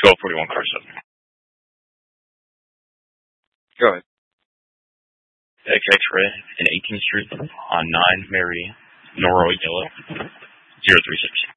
1241 car 7. Go ahead. XX Red in 18th Street on 9 Mary, Norroy Yellow, 036.